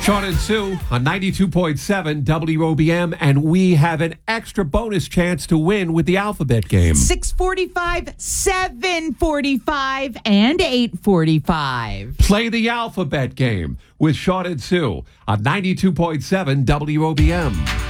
Sean and Sue on 92.7 WOBM, and we have an extra bonus chance to win with the alphabet game. 6:45, 7:45, and 8:45. Play the alphabet game with Sean and Sue on 92.7 WOBM.